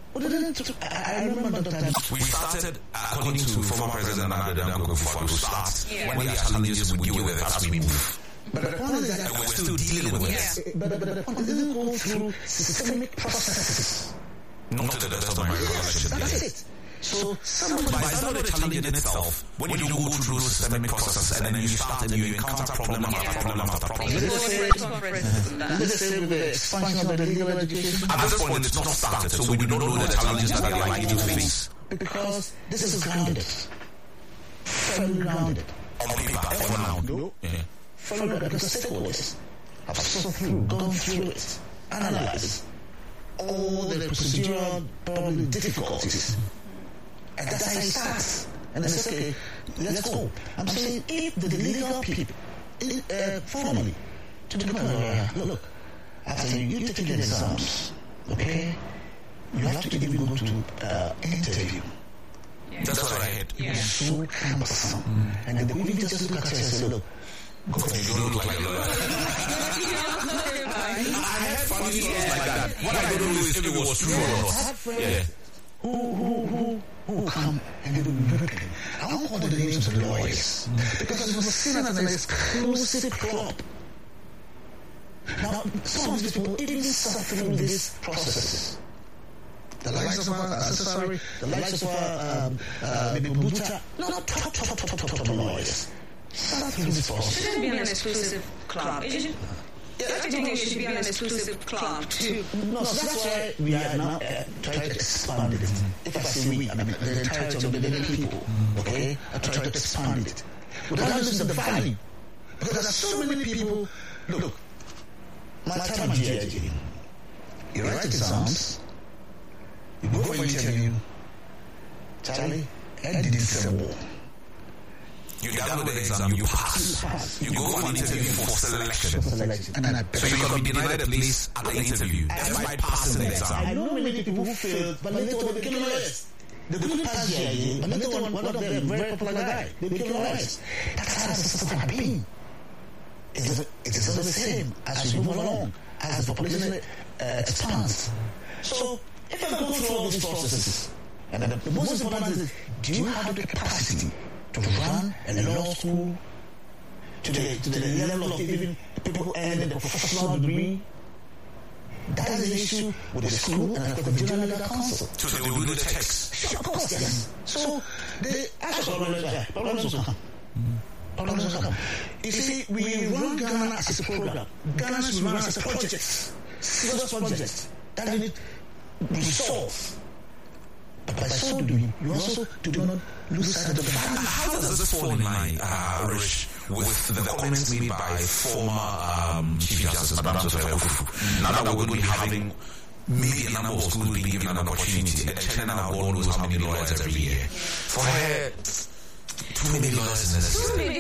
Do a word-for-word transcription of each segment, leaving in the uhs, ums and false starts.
Well, I remember that time. We started, according to former President Nana Akufo-Addo, we start yeah. when there are challenges, we deal with it as we move. But the point is that and we're still dealing with it. Yeah. But, but, but the point is that we go through systemic processes. Not to the best of my recollection. That's it. So, somebody, but it's not a challenge in itself. When you go through those systemic processes and then you start and you encounter problem after problem after problem. Let's say with the expansion of the legal education. At this point, it's not started, so we don't know the challenges that are likely to face. Because this is grounded, firmly grounded. On paper, for now. No. Yeah. Firmly grounded because stakeholders have thought through, gone through it, analyzed all the procedural probably difficulties. And that's how it starts. And they say, okay, let's go. I'm saying if the legal people, uh, formally, to become a lawyer, look, after you take the exams, okay, you have to even go to uh, interview. Yeah. That's what I heard. Yeah. It's so cumbersome. Mm. And then they even just look at you and say, look, go for it. You don't look like a lawyer. I had funny stories like that. What I don't know is if it was true or not. Yeah. Who, who, who, who come and they will be ripping. I won't call the names of the lawyers mm. because it was seen as an exclusive club. Now, some of these people even suffer through these processes. The likes of our accessory, the likes of our um, uh, maybe Buta, no, no, top, top, top, top, top, top lawyers. Suffer through this process. It shouldn't be an exclusive club. It should, yeah, I think it should be an exclusive club too. No, so that's why we are now uh, trying to expand it. If I say we, I mean the entirety of the many people, okay, are trying to expand it. Without losing the value. Because there are so many people, look, my time at G I G, you write exams, you go for an interview, Charlie, I didn't say more. You download the exam, you pass. You, pass. you, you go for an interview for selection. For selection. And I so you can be denied a place at the interview despite passing the exam. I know many people who failed, but later on they became lawyers. They couldn't pass G I G, but later on one of them, very popular guy, they became lawyers. That's how the system has been. It is, it is the same as we move along, as the population uh, expands. So, if I go through all these processes, and the, the most important is, do you have the capacity to run a law school to the, to the level of even people earning the professional degree? That is the issue with the school and of the General Legal Council. So they will do the text? Sure, of course, yes. So, the actual problems will come. Problems will come. You see, we run Ghana as a program. Ghana should run as a project. Serious project that we need resolve. But by so doing, you also do not lose sight of the value. How does this fall in line, uh, Rish, with the, the comments made by former um, Chief Justice Madam Sophia Akuffo? Now that we're going to be having maybe a number of schools being given an opportunity, and China now God knows how many lawyers every year. For her, too many lawyers in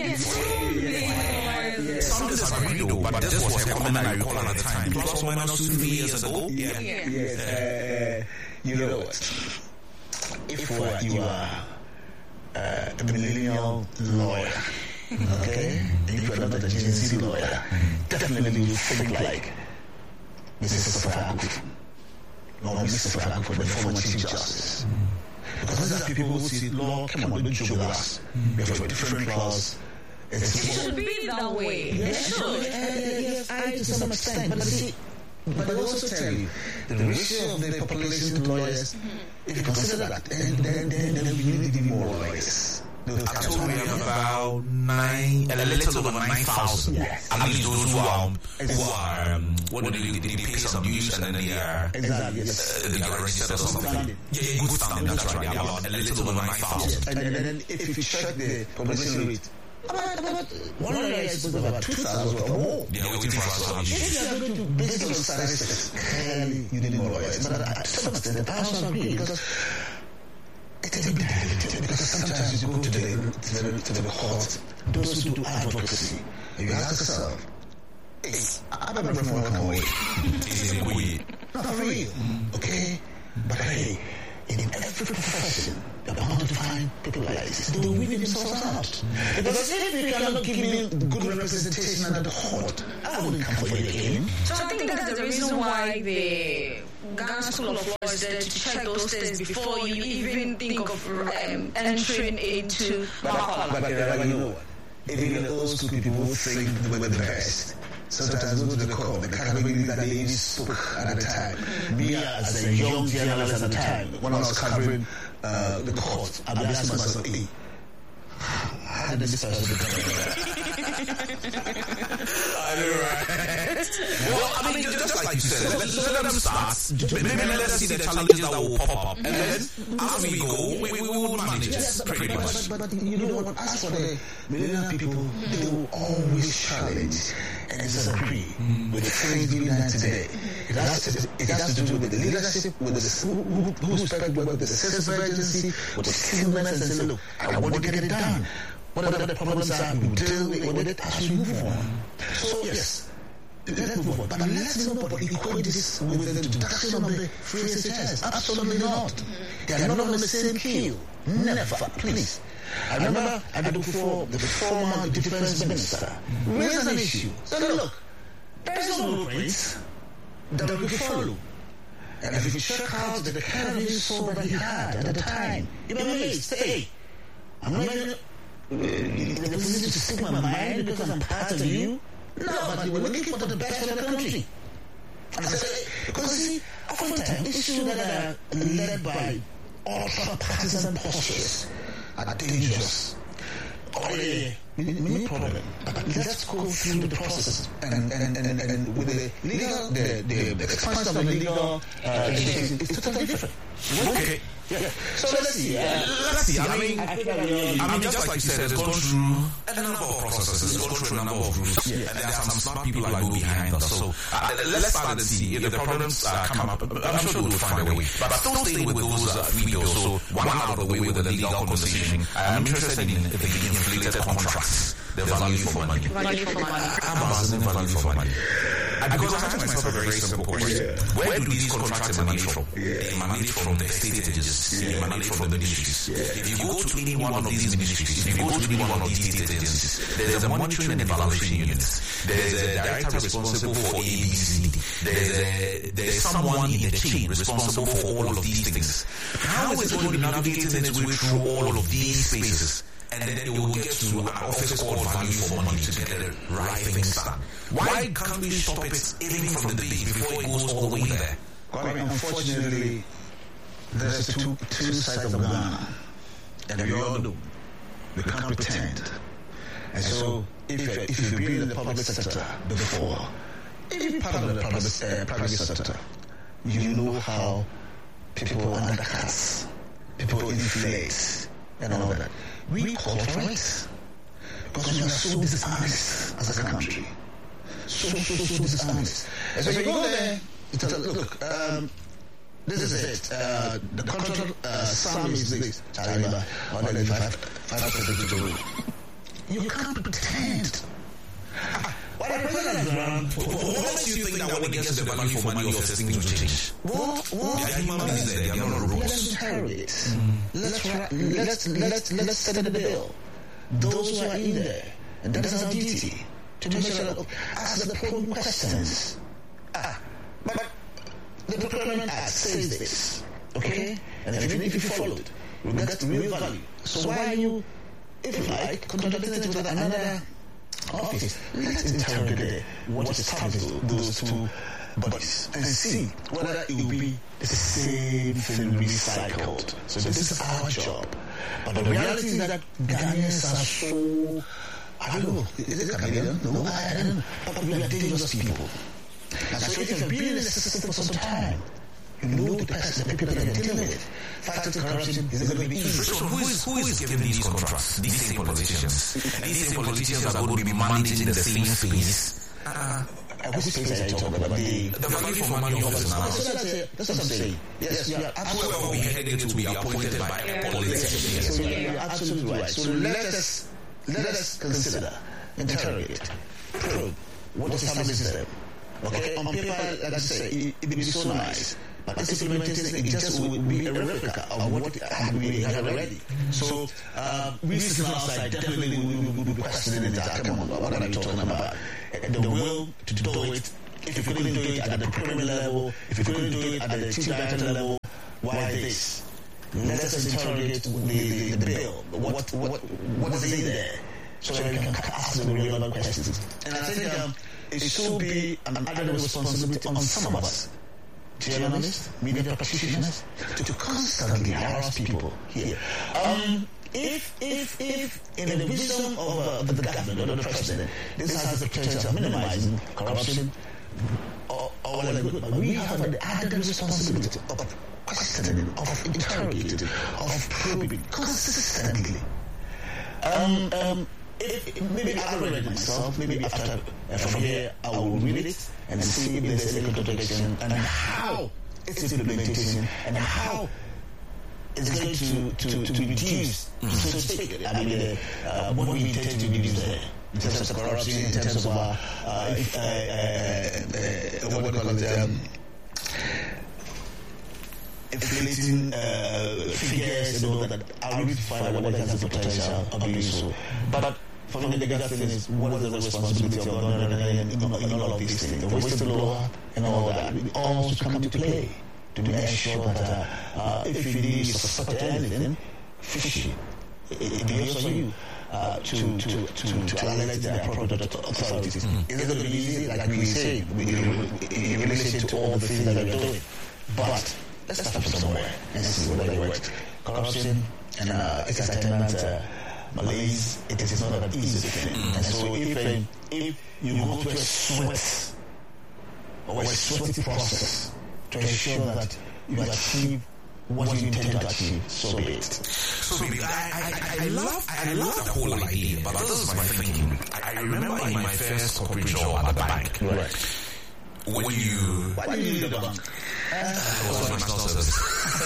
this. Some disagree though, but this was her comment I recall at the time. Plus or minus two, three years ago. Yeah. Yes. Uh, you know what? If uh, you are uh, a millennial lawyer, okay, and if you are not a Gen Z lawyer, definitely you think like Missus Sophia Akuffo or Mister Sophia Akuffo, the former Chief Justice. Because these are people who see law, come on, don't joke with us. We have a different class. It should be that way. Yes, it should. Yes, I to some extent, but see. But they also tell you the ratio of the population to lawyers, mm-hmm. if you consider that, then, then, then, then we need even more lawyers. I told we have about nine, a little over nine thousand. Yes. At least those who are, who are um, what do they, they, they pay some dues and then they are, exactly, yes. uh, they are registered or something. Yeah, yeah, good standing, that's right. They are about a little over nine thousand. And, and then if you check the population rate, About, about one lawyer is supposed to have about two thousand or more. Yeah, waiting for us to If you are going to base it on statistics, clearly you need more lawyers. But uh, to some extent, the powers agree because it is a bit diluted. Because sometimes you go to the, to the, to the court, those who do advocacy, you ask yourself, hey, I don't know if I can wait. Is it weird? Not real, okay? But hey, in every profession, the amount of to find people like this. They will weed themselves out. Because if you cannot give me good representation at the court, I wouldn't come for you again. So I think that's the reason why the Ghana School of Law is there to check those things before you even think of um, entering into Makola. But, but uh, you know what? Even those two people who think they were the best, sometimes go to the court, the category that they even spoke at the time. Me as a young journalist at the time, when I was covering uh, the court, I'd be asking myself, hey, how did this person become I know, right? Well, I mean, just, just like you said, let, let them start. Maybe let's see the challenges that will pop up. And then, as we go, we, we will manage it, pretty much. But, but, but you know what? As for the millennial people, they will always challenge and disagree mm. with the things being done today. It has, to, it has to do with the leadership, with the who, who, who respect with the sense of urgency, with the skillfulness, and say, look, I want to get it done. Whatever the problems are, we deal with it as we move on. So, yes, let's move on. But let's not equate this with the introduction of the free S H S. Absolutely not. They are not on the same keel. Never, please. I remember I did before the former defense minister raised an issue. Said, look, there is no blueprint that we follow. And if you check out the kind of soul that he had at the time, you may be amazed. Say, hey, I'm not even in the position to speak my mind because I'm part of you. No, but we're looking for the best for the country. And I said, because see, oftentimes issues that are led by ultra-partisan postures are dangerous. Oh yeah, we need problem. But let's go through the process and and, and, and with the legal, the, the, the expansion of the legal uh, education is totally different. Okay. Yeah. So let's see. Uh, let's see. I mean, I, I mean, just like you said, it's gone through a number of processes. It's gone through a number of groups, yeah. And there are some smart people that go behind us. So uh, let's start and see if the problems uh, come up. I'm sure we'll find a way. But still staying with those uh, videos. So one out of the way with the legal conversation. I'm interested in the inflated contracts. The value for money. Value for money. Amazon value for money. Because I asked myself a very simple question. Where do these contracts emanate from? They emanate from the estate agencies. They emanate from the ministries. If you go to any one of these ministries, if you go to any one of these state agencies, there's a monitoring and evaluation unit. There's a director responsible for A B C D. There's a, there's someone in the chain responsible for all of these things. How is it going to be navigating its way through all of these spaces? And then it will get to an office called value for money to get the right things done. Why can't we stop it even from the base before it goes all the way there? I mean, unfortunately, there's two two sides of Ghana, and we all know we can't pretend. And so, if you if you've been in the public sector before, even part of the public, uh, private sector, you know how people undercut, people inflate, and all that. We call for it because we are so dishonest as a country. So, so, so dishonest. And so you go there, you tell, look, um, this is it. Uh, the contract uh, sum is this. I remember, one hundred five percent to do. You can't pretend. What the president has run, what makes you think that when it gets to the value for money of things will change? What? What? They are human beings there, they are not robots. Let's inherit it. Mm. Let's, let's, let's, let's set the bill. Those who are in there, and that is our duty, to make sure that ask the probing questions. Ah, but the Procurement Act says this, okay? And if you, if you follow it, you'll get real value. So why are you, if you like, contradicting it with another office? Let's interrogate what established those two bodies and see whether it will be the same thing recycled. So this is our job. But the reality is that Ghanaians are so, I don't know, is it Canadian? No, I don't know. But we are dangerous people. And so if you've been in the system for some time, you know the person, the people that you're dealing with. Fighting corruption is going to be easy. So who is, who is giving these contracts? These same politicians. And these same politicians are going to be managing the same space. Uh, Which space are you talking about? The, the value for money office now. So that's, it. That's what I'm saying. Yes, you are absolutely right. We headed to be appointed by a politician. So you're absolutely right. So let us, let us consider, interrogate, probe what establishes them. Okay, on paper, like I say, it, it would be so nice. but this implementation it just will be a replica of what we have already. So uh, we sitting outside definitely we will be questioning it. Come on, what are you talking about? The will to do it. If you couldn't do it at the premier level, if you couldn't do it at the chief director level, why this? Let us interrogate the, the, the bill. What what what is in there? So we can ask the relevant questions. And I think um, it should be an added responsibility on some of us, journalists, media practitioners, to, to constantly harass people here. Um, if if if in the wisdom of uh, the government or the president, this has the potential of minimizing corruption, all well and good, but we have the added responsibility of questioning, of interrogating, of probing consistently. Um, um, if, if maybe I will read it myself, maybe after uh, from here I will read it and see if there's any contradiction and how its implementation and how it's going to, to, to reduce, mm-hmm. so to speak, I mean, uh, what we intend to reduce there. In terms of corruption, in terms of uh, uh, if, uh, uh, uh, what do you call it, um, inflating uh, figures, you know, that are really fine what has the potential of doing so. But for me, the bigger thing is what is the responsibility of the government in, in, in all of these things, the whistleblower and all that. We all should come into play to make sure that uh, uh, if you need to suspect anything fishy, it, it belongs on you. Uh, to, to, to, to alert the appropriate authorities. Mm-hmm. It's going to be easy, like we say, in relation to all the things that we're doing. But let's start from somewhere and see whether it works. Corruption and uh, its attendant uh, malaise, it is not an easy thing. Mm-hmm. And so if, uh, if you go through a sweat or a sweaty process to ensure that you achieve what you intend to achieve, so be it. So, baby, I, I, I, love, I love the whole idea, but this is my thinking. I, I remember in my first corporate job at the bank, right? When you... Why did you leave the bank? Uh, it was national service.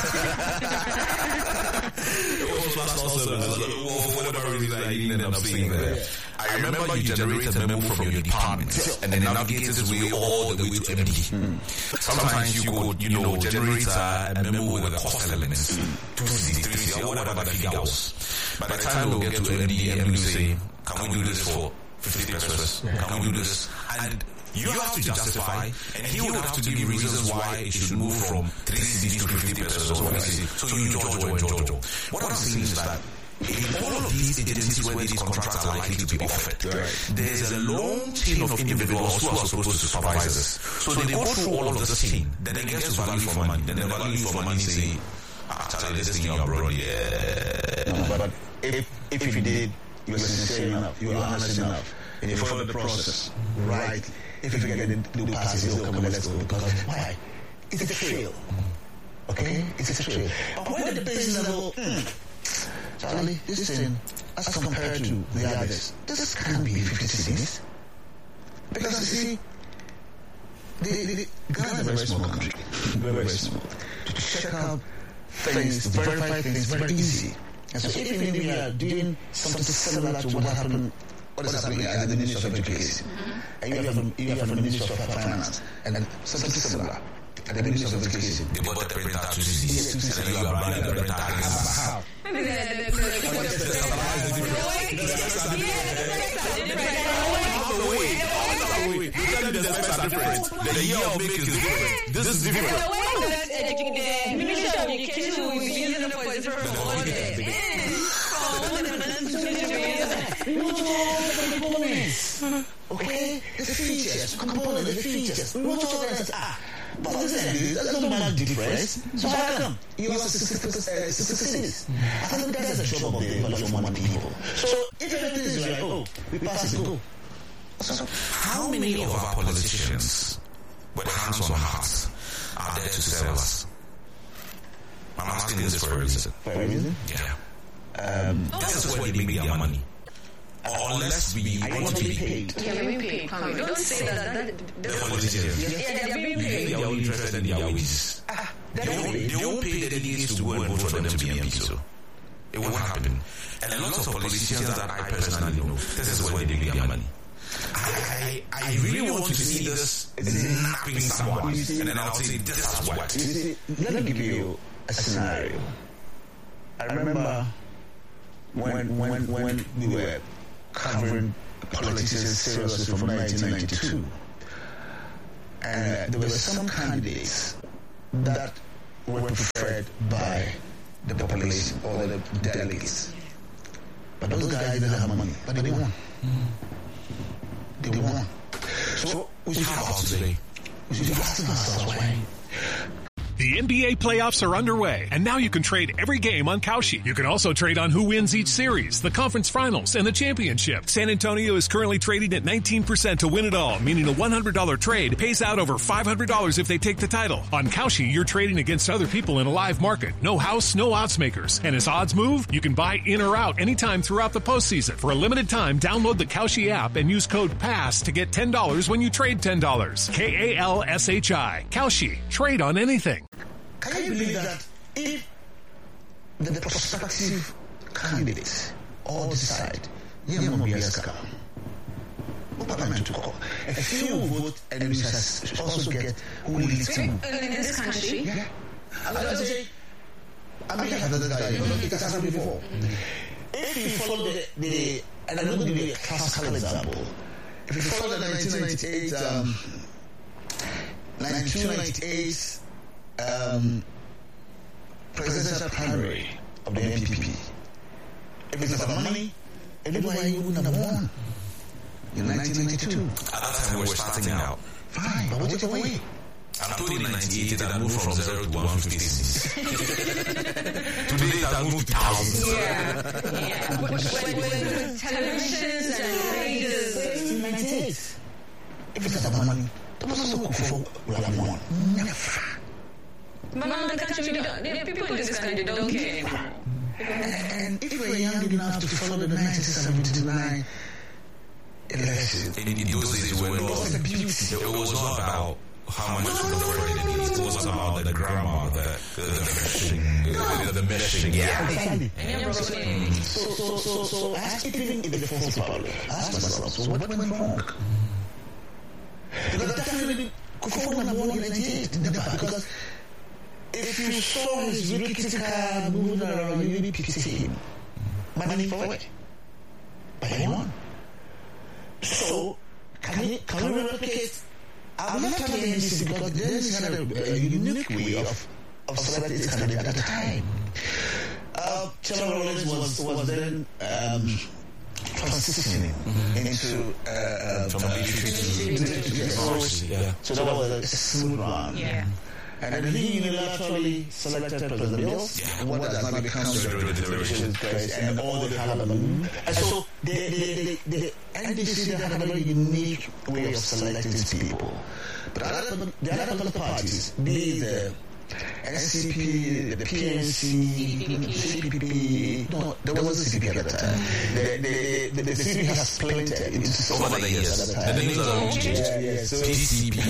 It was national service. For whatever reason, I didn't end up staying there. I remember you generated a memo from your department and then navigated its way all the way to M D. Mm. Sometimes you could, you know, generate a, a memo with a cost element, two C, three C, or whatever the figure was. By the time we'll get to M D, M D will say, can we do this for fifty pesos? Can we do this? And you have to justify, and he would have to give you reasons why it should move from three C Ds to fifty pesos or fifty. So you Jojo and Jojo. What I'm saying is that in all of these agencies where these contracts are likely to be offered, right, there's a long chain of individuals who are supposed to supervise this. So they go through all of this chain, then they get to value for money, then they value for money say, ah, Charlie, this thing you're abroad, yeah. No, but if, if you did, you were sincere enough, you were honest enough, and you followed the process right, if you get the new passes, you'll come and let's go. Because why? It's a trail. Okay? It's a trail. But when at the base level, mm, Charlie, this thing, as compared to the others, this can't be fifty cities. Because you see, the, the, the Ghana is a very small country. Very, very small. To check out things, to verify things, very easy. And so if even we are doing something similar to what happened, what is happening at the Ministry of Education, mm-hmm. and you have, a, you have the Ministry of Finance, and then something similar at the Ministry of Education. They bought the printer to see, and you are buying the printer. How? Maybe the year of make is different. This is different. The way that the Ministry of Education will be using it for different components. Okay? The features, components, the features. We want to talk about ah, but listen, there's no much difference. So how come? You have statistics. I think that's the job of the evaluation people. So if everything is right, oh, we pass it, go. So how many of our politicians with hands on hearts are there to sell us? I'm asking this for a reason. For a reason? Yeah. Um, this is where they make their money. Unless we want to be paid. Yeah, we're being paid. Don't say that. that, that the politicians. Yeah, they're being paid. They are only interested in their wages. Ah, they won't, they won't pay the delegates to go and vote for them to be M P, so it won't happen. And a lot of politicians that I personally know, this is where they make their money. I, I, I really want to see this napping someone, and then I'll say, this is what. You see, let me give you a scenario. I remember when when when we were covering politicians seriously from nineteen ninety-two, and uh, there were some candidates that were preferred by the population or the delegates. But those guys didn't have money, but they won. They won. So we should How about today? we should ask ourselves why. The N B A playoffs are underway, and now you can trade every game on Kalshi. You can also trade on who wins each series, the conference finals, and the championship. San Antonio is currently trading at nineteen percent to win it all, meaning a one hundred dollars trade pays out over five hundred dollars if they take the title. On Kalshi, you're trading against other people in a live market. No house, no odds makers. And as odds move, you can buy in or out anytime throughout the postseason. For a limited time, download the Kalshi app and use code PASS to get ten dollars when you trade ten dollars. K A L S H I. Kalshi. Trade on anything. Can you believe that if the prospective candidates all decide, yeah, Mobiaska, what parliament to call, a few vote and we shall also get who leads In him? this country, Yeah. I was going to say, I mean, I have another guy, it has happened before. If you follow the, the, and I'm going to give you a classical example, if you follow the nineteen ninety-eight, um, nineteen ninety-eight um, presidential primary of the N P P, if it's about money, everybody wouldn't have won in nineteen ninety-two. At that time, we were starting out. Fine, but what's your way? I'm told in nineteen eighty that I moved from zero to one hundred fifty cedis. Today, that moved to thousands. yeah, yeah. When, when, when televisions and radios, nineteen ninety-eight. If it's about money, there was also Kufuor would have won. Never. but now the country, we don't, the people in this country don't care anymore. And if we're young enough to follow the nineteen seventy-nine elections, In, in those days, we were not, what's the beauty? it was not about how much of the credit it is. It was about the grammar, the, the, the meshing, the, the meshing. Yeah. Exactly. And you're broken. So, so, so, so, ask even in the Fourth Republic, ask myself, so what went wrong? Because definitely, Kufuor would have won in ninety-eight, never, because if you saw his rickety car moving around, you would pity him. Money for it. But he won. So, can we, can we replicate? I'm not telling you this because the N D C had a, a unique way of, of selecting its candidate at the time. Uh, Chela Rollins was, was then um, transitioning mm-hmm. into uh, From uh, military to democracy, yeah. so that was a smooth run. Yeah. And then he unilaterally selected President Bills, Yeah. one that has now become Federal Federation. president, and all the Parliament. And so the, the, the, the N D C had a very unique way of selecting its people. But other, the other political parties, be the N C P, the P N C, C P P, no, there was a C P P at the time. The, the, the, the C P P has splintered into so Over many the years years, at the the time. names are changed. Yeah, yeah, so, G C P.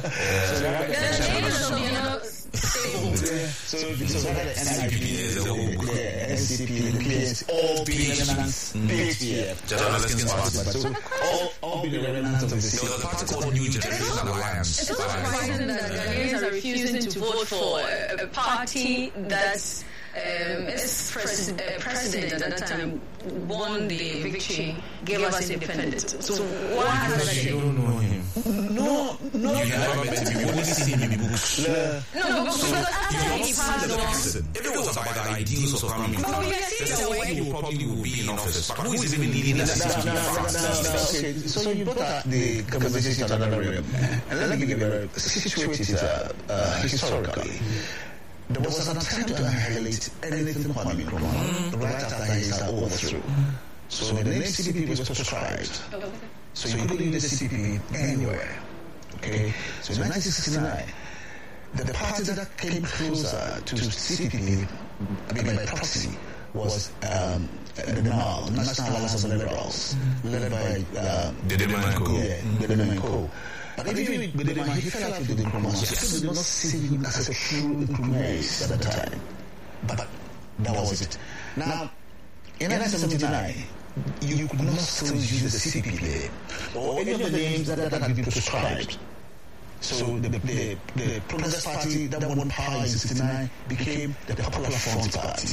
The names of, you know, stable. so, so that the C P P is the whole group. yeah, N C P, the P N C, all being remnants, P H P F. Journalists Party. So all, all being the remnants of the There C was a P party called New Generation Alliance. It's also surprising that Ghanaians are refusing to vote for a, a party that's um, its pres- uh, president at that time won the victory, gave us independence. So why has that You changed? don't know him. No, no. You never met him. You only seen him in books. No, because after he The passed on, person. If it was about the ideals of Kwame but we are Nkrumah, seeing the way. he probably will be in office. But who is even leading the No, city no, in no, France? no, no, okay. So you brought up the conversation to another realm. And let me give you a situation uh, uh, historically. There was an attempt to annihilate anything Kwame Nkrumah right after his overthrow. So the name C P P was proscribed. So you couldn't use the C P P anywhere. Okay? So in nineteen sixty-nine, the, the party that came closer to C P P, I mean by proxy, was um, the N A L, National Alliance of Liberals, led by um, Didema and Co. Yeah, Didema and Co. But even with Didema, he fell out with the Nkrumah. So I still did not see him as a true Nkrumahist at the time. But that was it. Now, in nineteen seventy-nine, you could not still use the C P P name or any of the names that, that had been prescribed. So the, the, the Progress Party that won power in sixty-nine became the Popular Front Party.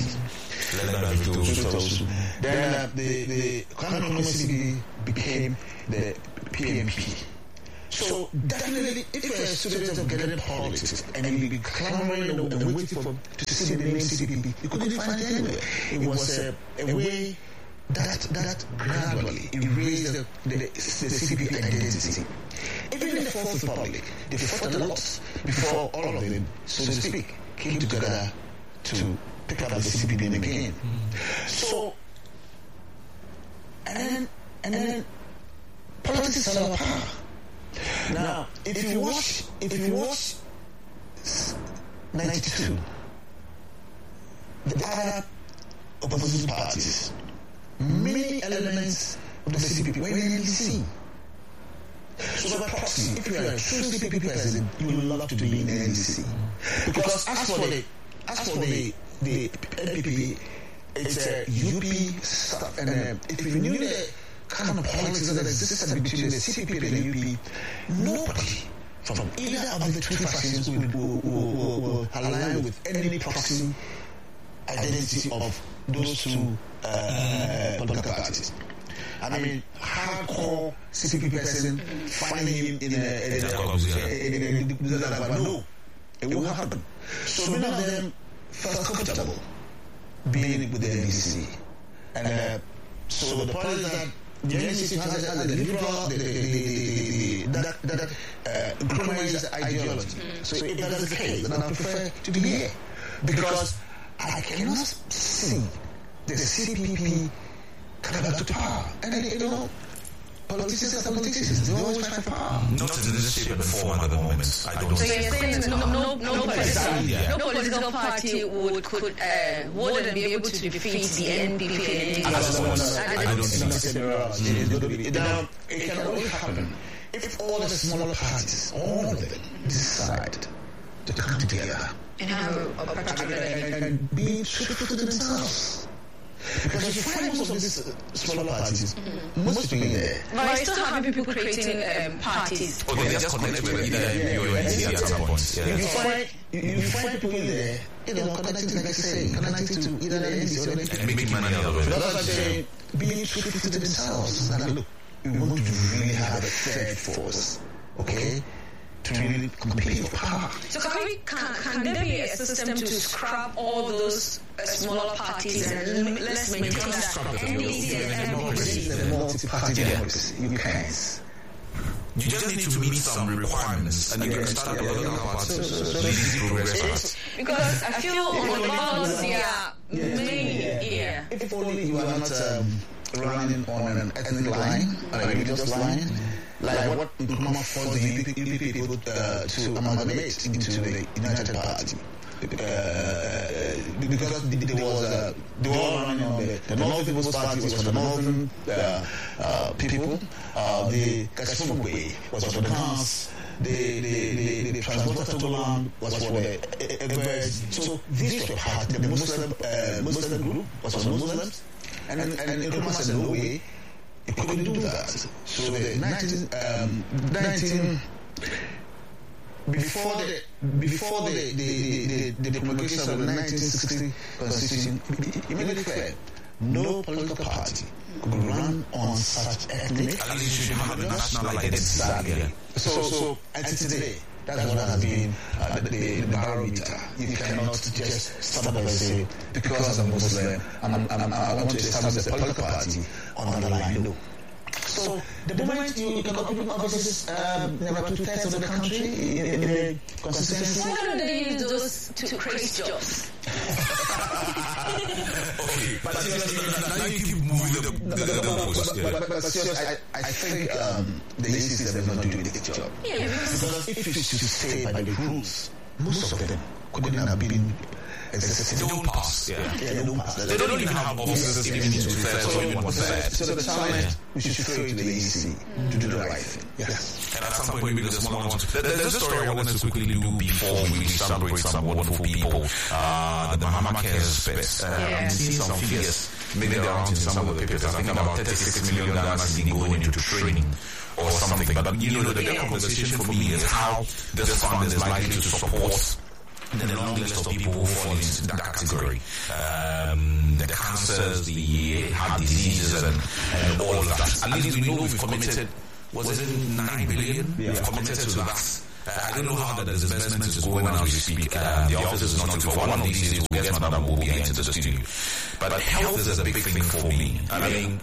Then uh, the, the Common C P P became the P M P. So definitely, if you're a student of Ghanaian politics and you've been clamoring and, and waiting for to see the name C P P, you couldn't find it anywhere. It was a, a way that that gradually erased the, the, the C P P identity. Even in the Fourth Republic, they fought a lot before all of them, so to speak, came together to pick up the C P P name again. Mm-hmm. So, and then, and then, politics fell apart. Now, if you watch, if you watch ninety-two, the other opposition parties, many elements of the C P P were in the N D C. So by proxy, if you are a true C P P president, you will love to be in the N D C. Because as for the as for the the N P P, it's a U P stuff, and uh, if you knew the kind of politics that existed between the C P P and the U P, nobody from either of the two factions will, will, will, will align with any proxy identity of those two uh, political parties. I mean, hardcore C P P person finding him in a, in a, in a, no, it won't happen. So many of them felt comfortable being with the N D C. And uh, so the point is that the N D C has a, has a liberal, the, the, the, the, that, that uh, compromise ideology. So if that is the case, then I prefer to be here. Because I cannot see the C P P come back to power. And they, you know, politicians are politicians. They always fight for power. Not in this shape and form at the moment. I don't so see. you're saying no, no, no, no, political, yeah. no political party would could uh, wouldn't be able to defeat the N P P and N D C. I don't see. Now, it can only happen if all the smaller parties, all of them, decide to come together and have a, a particular and, and be truthful to themselves. Because you find most of these uh, smaller parties, mm-hmm. most people in there. But I still have people creating um, parties. Oh, they just connect with either U N C at some point. Yeah. You find you, you find people in there, you know, connecting, like I say, connecting to either the N D C or the N P P. And making money out of it. That's what I'm saying. Being truthful to themselves. And look, we want to really have a third force, okay? To really compete for power. So can, we, can, can there be a system to scrap all those uh, smaller parties and let's maintain that N D C and democracy? The multi-party democracy. You can't. You just need to meet some requirements and you can start a political party. Because I feel on the balance here, maybe, yeah. If only you are not um, running on an ethnic line, a religious line, like what Nkrumah forced the U P people uh, to amalgamate into the United Party. Uh, because there was uh, they were all running on the, the Northern People's Party was for the Northern uh, uh, people, uh, the Kasumwe was for the Ghans, the the the, the Transporter Togoland was for the Egbers. So these were part. The Muslim uh, Muslim group was for Muslims, and and and Nkrumah said no way. It couldn't do that. So the nineteen, um, nineteen before the before the the, the, the, the promulgation of the nineteen sixty Constitution, he made it clear no political party could run on such ethnic. At least you should have a national identity. Exactly. So so until today, that's what has been uh, the, the, the barometer. You cannot just stand up and say, because I'm Muslim, I'm, I'm, I'm, I want to establish a political party on the line. No. So the moment you, you can open offices, um, there are two thirds of the country in, in the constituency. Why don't they use those to create jobs? Okay, but seriously, now you keep moving the, the, the, the goalposts. But, but, but, but seriously, I, I think um, the A C C is not doing the job. Yeah, because if you should stay by the rules, most of them couldn't have been It's They don't pass. Yeah. Yeah, they don't pass. They don't even have officers even into thirds or even one third. So the talent, we should throw it to the E C to do the right thing. Yes. And at some point, maybe the smaller ones. There's a story I wanted to quickly do before we celebrate some wonderful people. Uh, the Mahama Cares best. Uh, I'm seeing some figures maybe around in some of the papers. I think about thirty-six million dollars has been going into training or something. But you know, the big conversation for me is how this fund is likely to support the long list of people who fall into that category. Um, the cancers, the heart diseases, and, and all of that. At least we know we've committed, was it nine billion? Yeah. We've committed to that. Uh, I don't know how that investment is going as we speak. Um, the office is not too far. One of these days we'll get Madam Obia into the studio. But health is a big thing for me. I mean,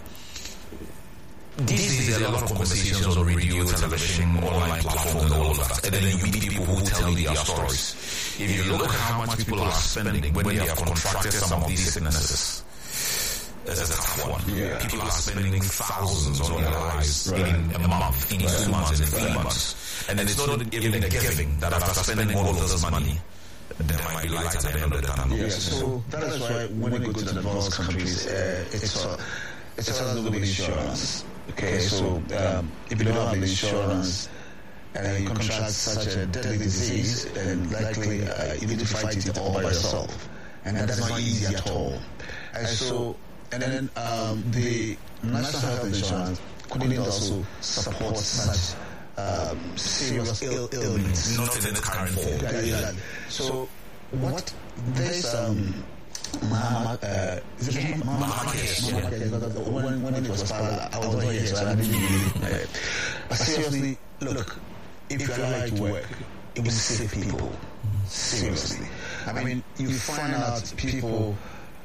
these days there are a lot of conversations on radio, television, online platforms and all of that. And then you meet people who tell you their stories. If you look at how much people are spending when they have contracted some of these sicknesses, it's a tough one. Yeah. People are spending thousands on their lives right. in a month, in right. two months, in three months. And then it's not even a giving that after spending all of this money, there might be light at the end of the tunnel. Yeah, so that is why when you go to the advanced countries, uh, it's a, it's a lot of insurance. Okay, so um, if you don't have the insurance and you contract such a deadly disease, then likely uh, you need to fight it all by yourself. And that's not easy at all. And so, and then um, the National Health Insurance couldn't also support such um, serious Ill- illness. Not in its current form. Yeah, yeah. So, what this um, Mahama, uh, is it Mahama Cares? When, when it was started, I was not here, so I didn't really. Uh, but seriously, look, if you allow it to work, it will save people. Seriously. I mean, you find out people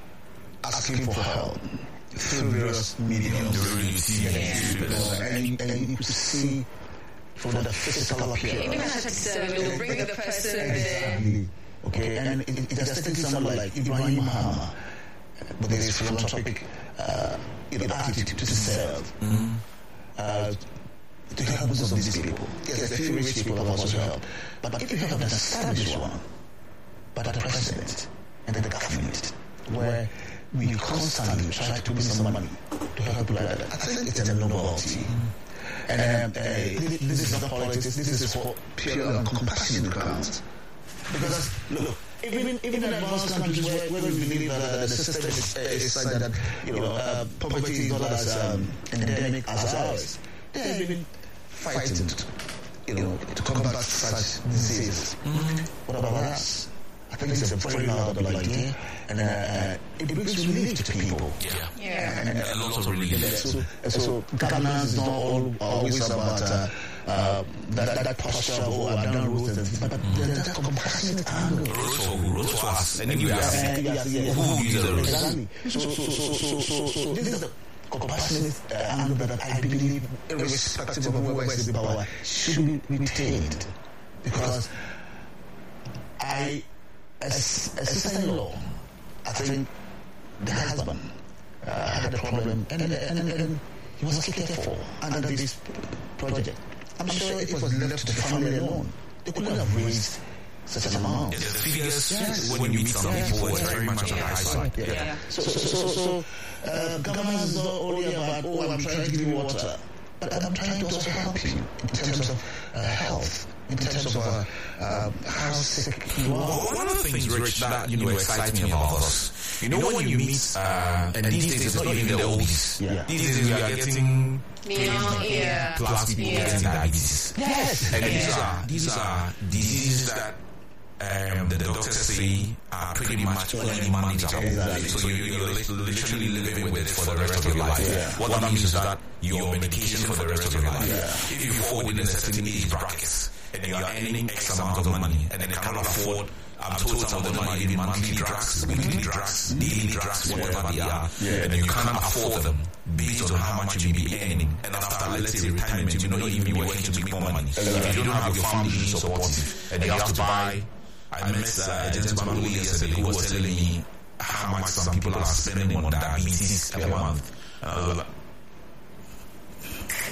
asking for help through various mediums. Yeah. And, and you see from the physical appearance. Even at thirty-seven, they'll bring the person there. Exactly. Okay, and it, it just takes someone like Ibrahim Mahama, but there is philanthropic uh, you know, attitude to serve, mm-hmm. uh, to help most of these people. Yes, the few rich people have also helped, but, but if you have an established one, but the president and the government, where we constantly try to bring some money to help people like that, I think it's a novelty. And um, uh, this, this is not politics, this is for pure and compassionate grounds. Because, look, even, even in advanced countries where, where we believe that uh, the system is, uh, is such that, you know, uh, poverty is not as um, endemic as ours, they have been fighting, you know, to combat such diseases. Mm-hmm. What about us? I think it's a very laudable idea, and uh, uh, it brings relief to people. Yeah, yeah, and, and, and lots of relief. Yeah, so, so governance is not all, always about uh, uh, that, that posture of, oh, I've done rules, but there's that compassionate angle. Rules for who? Rules for us. And you ask, who uses the rules? Exactly. So, so, so, so, so, so, this is the compassionate uh, angle that I believe, irrespective of whoever is in power, should be retained. Because I... As a sister-in-law, I think the husband uh, had a problem, and, and, and, and he was cared for under this project. I'm sure it was left to the family alone. They couldn't have raised such an amount. Yeah, the figures, yes. When you meet some people, it's very much on the high side. Yeah. Yeah. So, so, so, so uh, governance is not only about, oh, I'm trying to give you water, but I'm trying to also help you in terms of uh, health. In terms of uh, uh, how sick you are. Well, one of the things, Rich, that you know excites me about us, you know, when you meet, uh, and these days it's not even the oldies. Yeah. These days we are getting yeah. plus people yeah. getting diabetes. Yes. And yeah. these are these are diseases that um, the doctors say are pretty much only manageable. Exactly. So you, you're literally living with it for the rest of your life. Yeah. What that means is that your medication for the rest of your life. Yeah. If you fall within a certain age bracket, and you are earning X amount of money, and then you cannot afford, I'm told some of them are even monthly drugs, weekly drugs, daily drugs, whatever they are, yeah. and you cannot afford them based on how much you may be earning. And after, let's say, retirement, you may not even be working to make more money. If you don't have your family supportive, and you have to buy, I met uh, a gentleman yesterday who was telling me how much some people are spending on diabetes every month. Uh,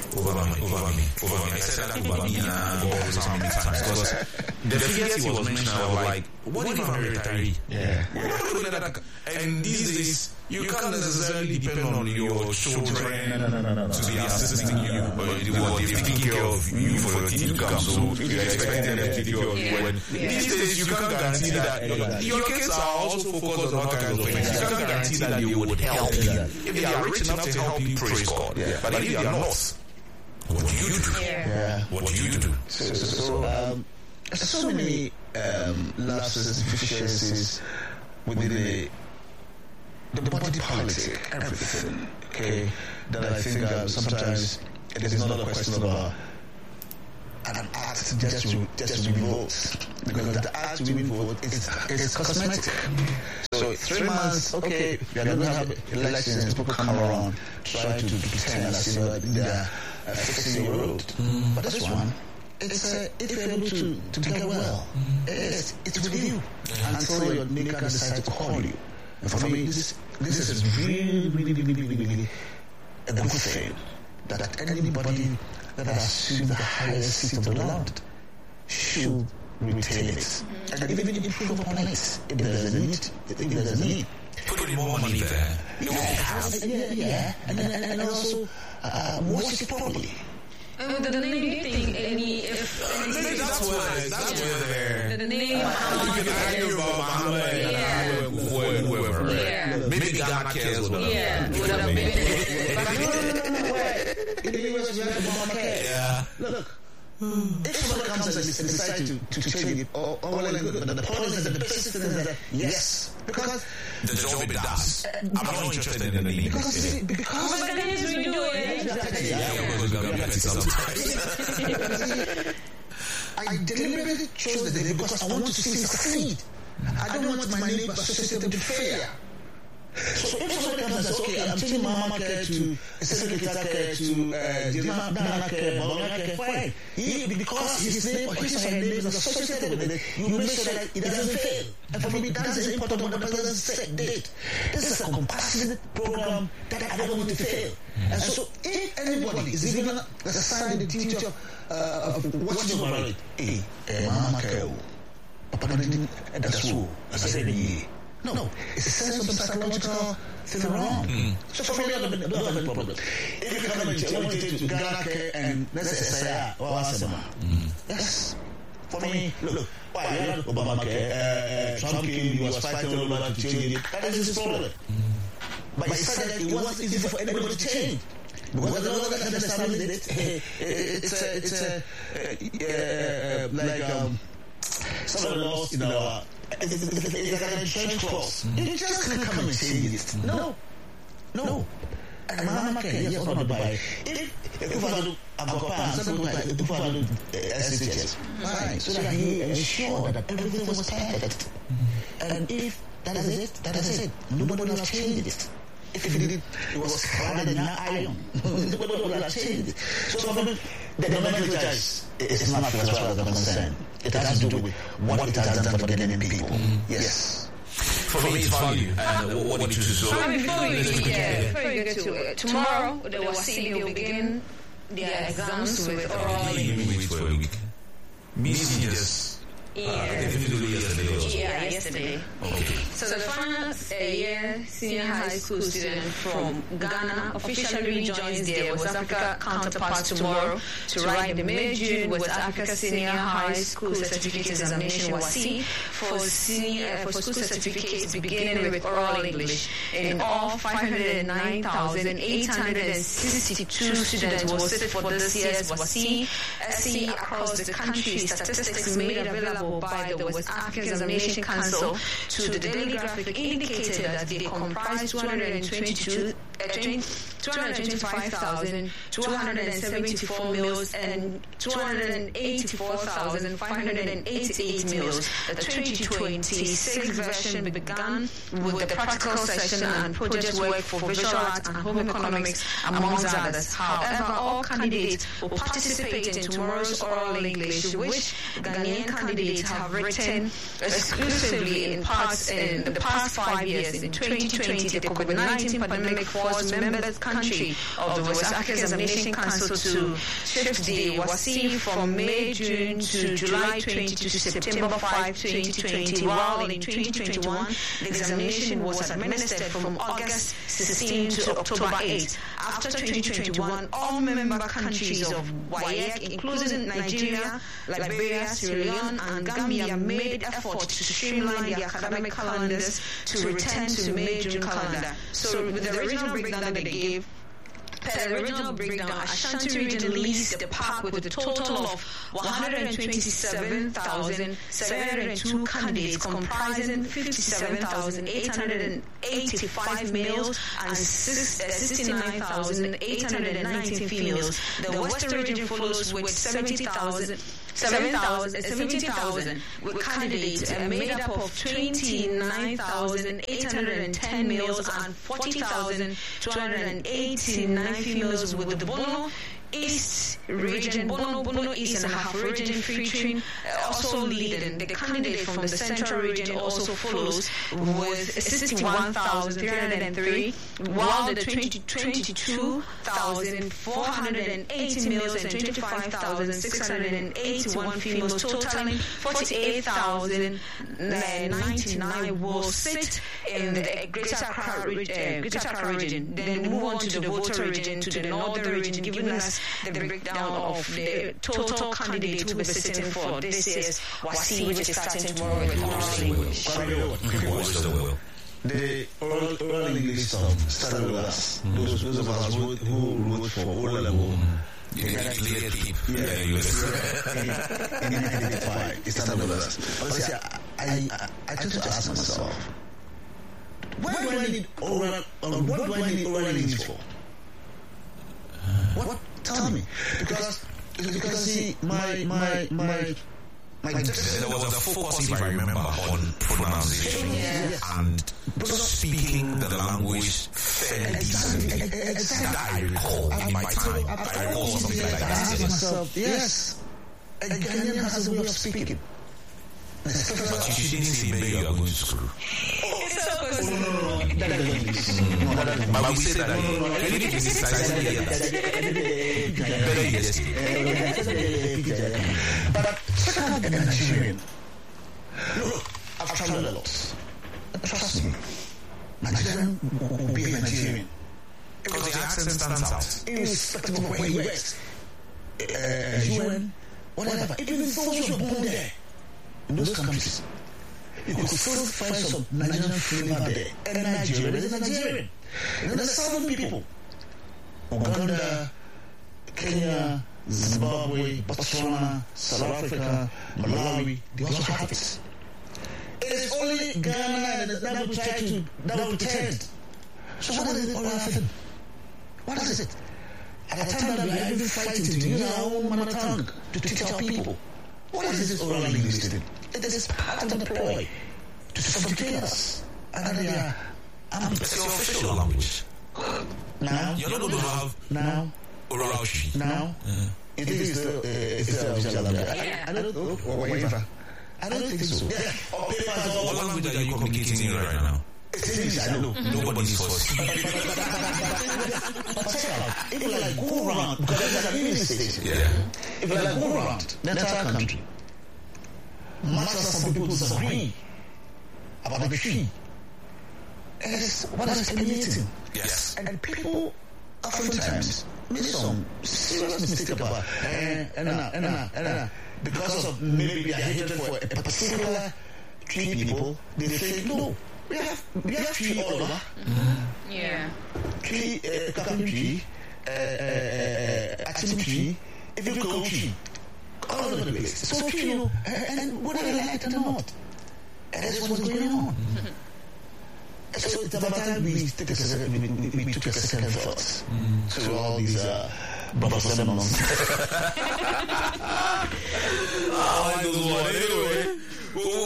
over me, over me, over me. I said that over me and so many times because the figures he was mentioning, I was like, what if I'm a retiree? Yeah. And these days, you can't necessarily depend on your children No, no, no, no, no. to be assisting you, or they're taking care of you for your income, so you're expecting them to take care of you. When these days, you can't guarantee that your kids are also focused on all kinds of things. You can't guarantee that they would help you. If they are rich enough to help you, praise God. But if they are not, what do you do? Yeah. What do you do? So, so, so, um, so many um, lapses, deficiencies within the, the body politic, everything. Okay, that I think uh, sometimes it is not a question of uh, an act just to just to win votes, because the act to win votes is is cosmetic. So three months, okay, we are going to have elections. People come around, try to pretend as you know they are uh, fixing your road. Mm. But this one, it's uh, if you're able to, to get well, mm. it's, it's with you yeah. until your maker decides to call you. And for me, this this is really, really, really, really, really a good thing that anybody that assumes the highest seat of the land should retain it mm. and even improve upon it if there's a need. If there's a need. Put more money there. Yeah, yeah, yeah. And, and, and also uh, watch it properly. And the name, do you think any, if any, that's where, that's where the name, you can argue about Muhammad and whoever. Yeah. Maybe Ghana cares what yeah, would have been. In the U S, you have the Obamacare. Yeah. Look, look. If someone comes and decides to, to change it, or, or well and good, but the point is that the basic thing is that yes, because the job it does. I'm not interested in the name. Because because Ghanaians will do it. Yeah, we're going to get sometimes. I deliberately chose the name because I want to see it succeed. I don't want my name associated with failure. So if somebody comes and says, okay, I'm changing my mama care to Secretary care to Nana care, Bawanga care, fine. He, because his name or his or her name is associated with it, you make sure that it doesn't fail. And for me, that's the important one. The president said, date. This is a compassionate program that I don't want to fail. And so if anybody is even assigned the duty of, uh, of watching over it, hey, mama care, Papa didn't, that's true. I said, yeah. No, no, it's a sense of psychological thing around. Mm. So for me, I don't have any problem. If you come and take to Ghana care and let's say, or Asema. Yes. For me, look, look, why you had Obamacare, uh, Trump came, he was fighting all over to change it. That is his problem. Mm. But he said that it wasn't easy for anybody to change. Because the law that had established it, it's a, it's a, uh, like, um, some of the laws in our, it's like an insurance clause. You just can't come and change it. No. No. And Mama can, yes, or not buy. If if I do, I've got plans, if I do S H S, fine. So that he ensured that everything was perfect. And if that is it, that is it. Nobody will have changed it. If it did, it was crowded in iron. Nobody will have changed it. So for me, the nomenclature is not as far as I'm concerned. It has to do with what it has done for the Ghanaian people. Mm-hmm. Yes. For me, it's value. And uh, what what it is. So, before we yeah, before we get to it, tomorrow the Wasili will begin their exams with oral English. Me seniors. Yeah. Yeah, yesterday. Okay. So the first uh, year senior high school student from Ghana officially joins their West Africa counterparts tomorrow to write the mid-June West Africa Senior High School Certificate Examination (W A S C) for senior uh, for school certificates beginning with oral English. In all, five hundred nine thousand eight hundred sixty-two students will sit for this year's W A S C. S C across the country. Statistics made available by the West African Examination Council to the Daily Graphic indicated that they comprise two hundred twenty-two, uh, two hundred twenty-five thousand two hundred seventy-four males and two hundred eighty-four thousand five hundred eighty-eight males. The twenty twenty-six version began with the practical session and project work for visual arts and home economics, amongst others. However, all candidates will participate in tomorrow's oral English, which Ghanaian candidates have written exclusively in parts in the past five years. In twenty twenty, the COVID nineteen pandemic forced member country of the West African Examination Council to shift the WASSCE from May, June to July twenty to September fifth, twenty twenty, while in twenty twenty-one, the examination was administered from August sixteenth to October eighth. After twenty twenty-one, all member countries of W A E C, including Nigeria, Liberia, Sierra Leone, and Gambia, made efforts to streamline their academic calendars to return to May-June calendar. So with the original breakdown that they gave, per the original breakdown, Ashanti region leads the pack with a total of one hundred twenty-seven thousand seven hundred two candidates, comprising fifty-seven thousand eight hundred eighty-five males and sixty-nine thousand eight hundred nineteen females. The Western region follows with seventy thousand seventy thousand with candidates uh, made up of twenty-nine thousand eight hundred ten males and forty thousand two hundred eighty-nine females, with the Bono East region, Bono, Bono East and a half region featuring uh, also leading. The candidate from the Central region also follows with sixty-one thousand three hundred three, while the twenty-two thousand four hundred eighty males and twenty-five thousand six hundred eighty-one females, totaling forty-eight thousand ninety-nine will sit in the Greater Accra, uh, Greater Accra region. Then move on to the Volta region, to the Northern region, giving us the breakdown of the total candidates who will be sitting for this year's WASSCE, which is starting tomorrow with oral English. The oral, oral English um, started with us. Mm-hmm. Those, those of us who, who wrote for O level. Yeah, in nineteen eighty-five, it started with us. But see, I, I, I, I tend to ask myself, why do I need oral, or what do I need oral English for? What? Tell me. Because, because see, my, my, my, my there was a focus, if I remember, on pronunciation yes. and speaking the language fairly decently. Exactly. That I recall in my time. I recall something like that. I ask myself, yes, a Ghanaian has a way of speaking. But you didn't say maybe you are going to school. Oh, no, no, no. That doesn't But we say that anything is decided But check out the Nigerian. Look, I've traveled a lot. Trust me, Nigerian will be a Nigerian. Because the accent stands out. Irrespective of where he works. Uh, U N, whatever. Even those who are born there, in those countries, you could still find some Nigerian flavor there. And Nigeria is Nigerian. And then the southern people, Uganda, Kenya, Zimbabwe, Botswana, South Africa, Malawi, they also have it. It is only Ghana that will try to that will pretend. So what is it all laughing? What is it? At a time that we are even fighting to use our own mother tongue to teach our people. What is this oral English thing? It is part of the ploy to subjugate us. And they are um, it's your official language. Now you're not going to have now oral tree. Now yeah. It is the uh, it's the official language. Yeah. I, I don't know or whatever. I don't think so. Yeah. Or papers or what language are you communicating in right now? It's English, I know. Nobody's first. But check out, if you like go around, because there's an English station. Yeah. If you like go around the entire country, much as some people disagree about the tree, it is what is permeating. Yes. And people oftentimes make some serious mistake about and and and and because of maybe their hatred for a particular tree people, they think no. We have we have tree all over. Mm-hmm. Yeah. Tree, uh, cotton tree, uh, uh, atom tree, if you go tree, all over the place. So tree, you know, and, and whether they like it or not, and that's what's going on. Mm-hmm. So it's about time we take a second, we, we, we took a second thought mm-hmm. to all these uh, bubble sermons. I like those one anyway. Which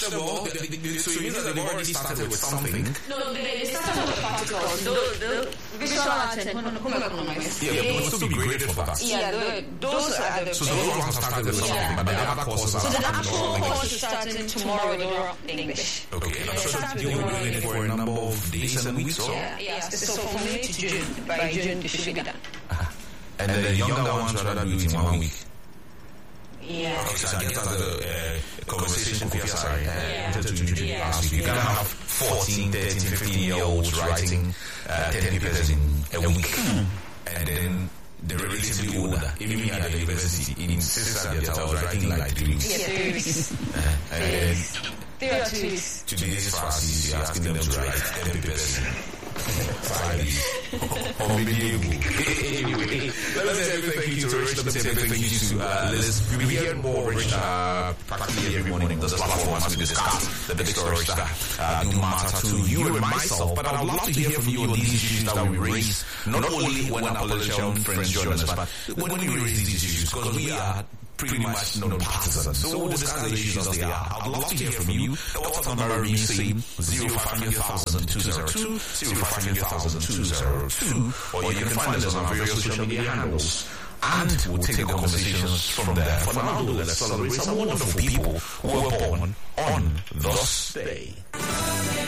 first of all, the, the, the, so you mean that they've already started with something? No, they, they started with particles. The, the visual arts and home economics. Yeah, but it would still be graded for that. Yeah, the, those are the... So those ones have started with something, yeah. but the other courses are... So the actual course is starting tomorrow with oral English. Okay, and I'm sure that you'll be doing it for a number of days and weeks, or? Yeah, yeah. So from May to June, by June, it should be done. Uh-huh. And then the younger ones rather do it in one week. Yeah. Okay, so I guess that's the uh, conversation Kofi Asare yeah. wanted to introduce yeah. last week. You can have fourteen, thirteen, fifteen year olds writing uh, ten papers in a week. Mm. And then the relatively older, even me at the university, in six subjects, I was writing like three weeks. Yeah, three weeks. Uh, and then three or two weeks. Today's Francis, you're asking them to write ten papers in five days. Unbelievable. Anyway, let me say thank you to Rich. Let me say thank you to uh, Liz. We'll be hearing more Rich uh, practically every morning on this platform as we discuss the big stories that uh, do matter to you and myself. But I would love to hear from you on these issues that we raise, not only when our politician friends join us, but when we raise these issues, because we are pretty much non-partisan. So we'll discuss the issues as they are. I'd love to hear from you. The WhatsApp number remains the same, zero five hundred thousand two zero two, zero five hundred thousand two zero two, or you can find us on our various social media handles. And we'll take the conversations from there. For now, let's celebrate some wonderful people who were born on this day.